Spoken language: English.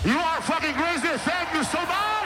You are fucking crazy. Thank you so much.